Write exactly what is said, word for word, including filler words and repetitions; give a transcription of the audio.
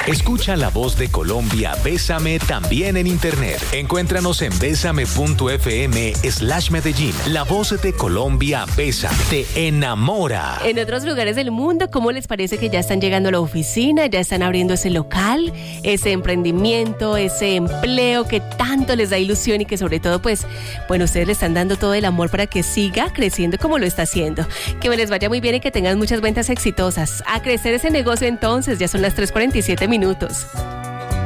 Escucha la voz de Colombia, Bésame, también en internet. Encuéntranos en bésame.fm slash Medellín. La voz de Colombia, Bésame, te enamora. En otros lugares del mundo, ¿cómo les parece que ya están llegando a la oficina, ya están abriendo ese local, ese emprendimiento, ese empleo que tanto les da ilusión y que sobre todo, pues, bueno, ustedes le están dando todo el amor para que siga creciendo como lo está haciendo? Que me les vaya muy bien y que tengan muchas ventas exitosas. A crecer ese negocio entonces, ya son las tres cuarenta y siete minutos.